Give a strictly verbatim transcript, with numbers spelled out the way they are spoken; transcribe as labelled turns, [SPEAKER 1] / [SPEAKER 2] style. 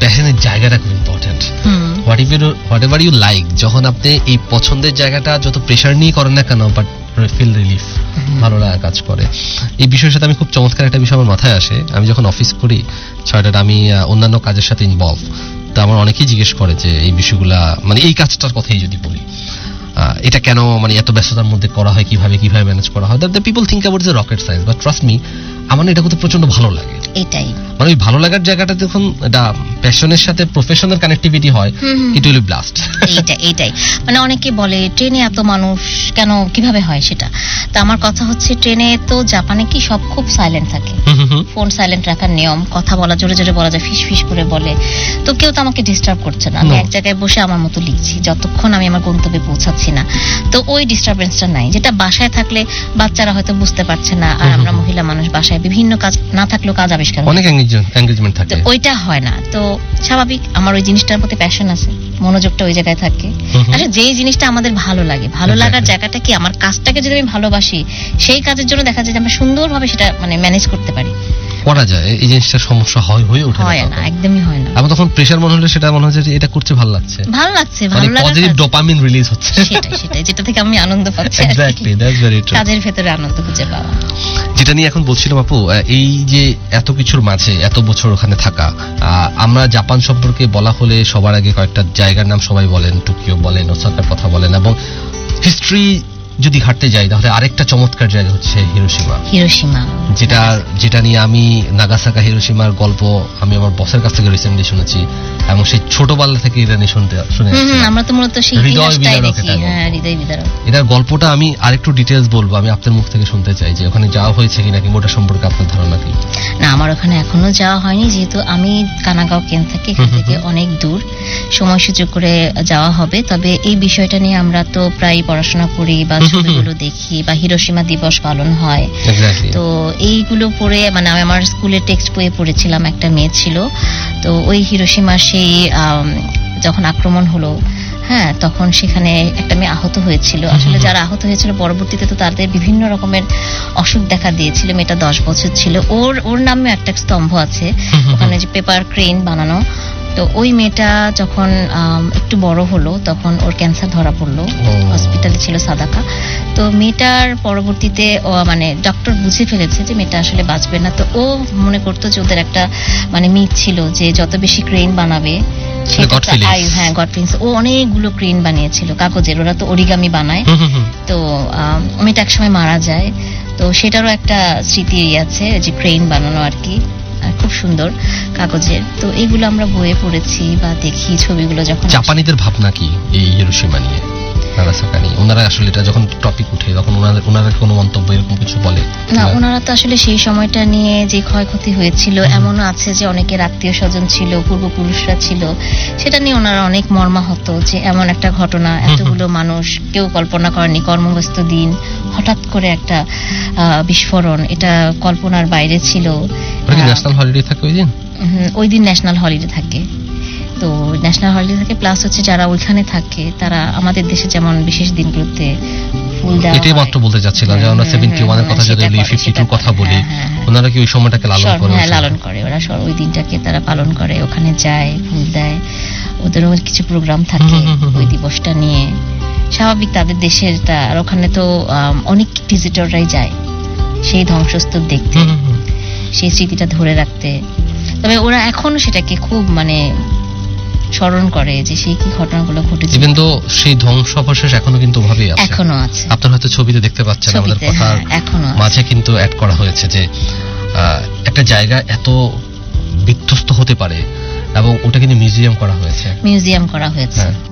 [SPEAKER 1] প্যাশনের জায়গাটা খুব important. What ever what ever you like, যখন আপনি এই পছন্দের জায়গাটা যত প্রেশার নিয়ে করেন না কেন, বাট ফিল রিলিফ, ভালো লাগা কাজ করে। এই বিষয়ের সাথে আমি খুব চমৎকার একটা বিষয় আমার মাথায় আসে। আমি যখন অফিস করি ছয়টাটা, আমি অন্যান্য কাজের সাথে ইনভলভ, তো আমার অনেকেই জিজ্ঞেস করে যে এই বিষয়গুলা, মানে এই কাজটার কথাই যদি বলি, এটা কেন মানে এত ব্যস্ততার মধ্যে করা হয়, কিভাবে কিভাবে ম্যানেজ করা হয়। That the people think about the rocket science, but trust me, আমার এটা করতে প্রচন্ড ভালো লাগে।
[SPEAKER 2] এটাই
[SPEAKER 1] মানে ওই ভালো লাগার জায়গাটা যখন এটা প্যাশনের সাথে প্রফেশনাল কানেক্টিভিটি হয়, ইট উইল বি ব্লাস্ট।
[SPEAKER 2] এইটা এইটাই মানে অনেকে বলে ট্রেনে এত মানুষ কেন, কিভাবে হয় সেটা। তো আমার কথা হচ্ছে, ট্রেনে তো জাপানে কি সব খুব সাইলেন্ট থাকে, ফোন সাইলেন্ট রাখার নিয়ম, কথা বলা জোরে জোরে বলা যায়, ফিস ফিস করে বলে, তো কেউ তো আমাকে ডিস্টার্ব করছে না। আমি এক জায়গায় বসে আমার মতো লিখছি যতক্ষণ আমি আমার গন্তব্যে পৌঁছাচ্ছি না। তো ওই ডিস্টারবেন্সটা নাই, যেটা বাসায় থাকলে বাচ্চারা হয়তো বুঝতে পারছে না, আর আমরা মহিলা মানুষ বাসায় বিভিন্ন কাজ না থাকলেও কাজ আবিষ্কার
[SPEAKER 1] অনেক এনগেজমেন্ট থাকে,
[SPEAKER 2] ওইটা হয় না। তো স্বাভাবিক আমার ওই জিনিসটার প্রতি প্যাশন আছে, মনোযোগটা ওই জায়গায় থাকে। আসলে যেই জিনিসটা আমাদের ভালো লাগে, ভালো লাগার জায়গাটা কি, আমার কাজটাকে যদি আমি ভালোবাসি, সেই কাজের জন্য দেখা যায় যে আমরা সুন্দরভাবে সেটা মানে ম্যানেজ করতে পারি,
[SPEAKER 1] করা যায়। এই জিনিসটা সমস্যা হয় হয়ে ওঠে
[SPEAKER 2] হয় না, একদমই হয় না।
[SPEAKER 1] আমার তখন প্রেসার মনে হলে সেটা মনে হচ্ছে যে এটা করতে ভালো লাগছে,
[SPEAKER 2] ভালো লাগছে, ভালো লাগছে,
[SPEAKER 1] পজিটিভ ডোপামিন রিলিজ হচ্ছে,
[SPEAKER 2] সেটাই সেটাই যেটা থেকে আমি আনন্দ পাচ্ছি।
[SPEAKER 1] Exactly, that's very true.
[SPEAKER 2] কাজের ভেতরে আনন্দ খুঁজে পাওয়া,
[SPEAKER 1] যেটা নিয়ে এখন বলছিলাম আপু, এই যে এত কিছুর মাঝে এত বছর ওখানে থাকা, আমরা জাপান সম্পর্কে বলা হলে সবার আগে কয়েকটা জায়গার নাম সবাই বলেন, টোকিও বলেন, ওসাকার কথা বলেন, এবং হিস্ট্রি যদি ঘাটতে যাই তাহলে আরেকটা চমৎকার জায়গা হচ্ছে হিরোশিমা।
[SPEAKER 2] হিরোশিমা
[SPEAKER 1] যেটা যেটা নিয়ে আমি নাগাসাকা হিরোশিমার গল্প আমি আমার বসের কাছ থেকে রিসেন্টলি শুনেছি, এবং সেই ছোটবেলা থেকে এটা নিয়ে শুনতে শুনে
[SPEAKER 2] আমরা তো মূলত সেই ইতিহাসটাই দেখি। হ্যাঁ, হৃদয় বিদারক।
[SPEAKER 1] এটার গল্পটা আমি আরেকটু ডিটেইলস বলবো, আমি আপনার মুখ থেকে শুনতে চাই যে ওখানে যাওয়া হয়েছে কিনা, কিংবা ওটা সম্পর্কে আপনার ধারণা কি?
[SPEAKER 2] না, আমার ওখানে এখনো যাওয়া হয়নি, যেহেতু আমি কানাগাঁও কেন থাকি, এখান থেকে অনেক দূর, সময় সুযোগ করে যাওয়া হবে। তবে এই বিষয়টা নিয়ে আমরা তো প্রায় পড়াশোনা করি বা ছবিগুলো দেখি, বা হিরোশিমা দিবস পালন হয়, তো এইগুলো পড়ে মানে আমি আমার স্কুলে টেক্সট বইয়ে পড়েছিলাম, একটা মেয়ে ছিল, তো ওই হিরোশিমার সেই যখন আক্রমণ হলো, হ্যাঁ, তখন সেখানে একটা মেয়ে আহত হয়েছিল। আসলে যারা আহত হয়েছিল পরবর্তীতে তো তাদের বিভিন্ন রকমের অসুখ দেখা দিয়েছিল। মেয়েটা দশ বছর ছিল, ওর ওর নামে একটা স্তম্ভ আছে ওখানে, যে পেপার ক্রেন বানানো। তো ওই মেয়েটা যখন একটু বড় হলো তখন ওর ক্যান্সার ধরা পড়লো, হসপিটালে ছিল সাদাকা। তো মেয়েটার পরবর্তীতে মানে ডক্টর বুঝে ফেলেছে যে মেয়েটা আসলে বাঁচবে না। তো ও মনে করতো যে ওদের একটা মানে মিথ ছিল যে যত বেশি ক্রেন বানাবে আয়ু, হ্যাঁ, গড ফিলিংস। ও অনেকগুলো ক্রেন বানিয়েছিল কাগজের, ওরা তো অরিগামি বানায়। তো মেয়েটা একসময় মারা যায়, তো সেটারও একটা স্মৃতি আছে যে ক্রেন বানানো আর কি, খুব সুন্দর কাগজের। তো এইগুলো আমরা বইয়ে পড়েছি বা দেখি ছবিগুলো। যখন
[SPEAKER 1] জাপানিদের ভাবনা কি এই হিরোশিমা নিয়ে, নাগাসাকা নিয়ে, ওনারা আসলে এটা যখন টপিক উঠে তখন ওনাদের ওনারা কোনো মন্তব্য এরকম কিছু বলে
[SPEAKER 2] না? ওনারা তো আসলে সেই সময়টা নিয়ে যে ক্ষয়ক্ষতি হয়েছিল, এমনও আছে যে অনেকের আত্মীয় স্বজন ছিল, পূর্বপুরুষরা ছিল, সেটা নিয়ে ওনারা অনেক মর্মাহত যে এমন একটা ঘটনা, এতগুলো মানুষ, কেউ কল্পনা করেনি, কর্মব্যস্ত দিন, হঠাৎ করে একটা বিস্ফোরণ, এটা কল্পনার বাইরে ছিল।
[SPEAKER 1] ন্যাশনাল হলিডে থাকে ওই দিন,
[SPEAKER 2] ওই দিন ন্যাশনাল হলিডে থাকে। তো ন্যাশনাল হলিডে থাকে, প্লাস হচ্ছে যারা ওইখানে থাকে তারা আমাদের দেশে যেমন বিশেষ দিনগুলোতে ফুল দেওয়া,
[SPEAKER 1] এটাই মাত্র বলতে যাচ্ছিলাম যে আমরা সেভেন্টি ওয়ান এর কথা যদি ফিফটি টু কথা বলি, ওনারা কি ওই সময়টাকে লালন করে?
[SPEAKER 2] হ্যাঁ, লালন করে, ওরা ওই দিনটাকে তারা পালন করে, ওখানে যায়, ফুল দেয়, ওদেরও কিছু প্রোগ্রাম থাকে ওই দিবসটা নিয়ে। স্বাভাবিক তাদের দেশের, আর ওখানে তো অনেক ভিজিটররাই যায় সেই ধ্বংসস্তূপ দেখতে, সেই স্মৃতিটা ধরে রাখতে। তবে ওরা এখনো সেটাকে খুব মানে স্মরণ করে যে সেই কি ঘটনাগুলো ঘটেছে।
[SPEAKER 1] ইভেন তো সেই ধ্বংসাবশেষ এখনো কিন্তু ওভাবেই আছে,
[SPEAKER 2] এখনো আছে।
[SPEAKER 1] আপনার হয়তো ছবিতে দেখতে পাচ্ছেন, আমাদের কথার মাঝে কিন্তু অ্যাড করা হয়েছে যে একটা জায়গা এত বিধ্বস্ত হতে পারে, এবং ওটা কিন্তু মিউজিয়াম করা হয়েছে,
[SPEAKER 2] মিউজিয়াম করা হয়েছে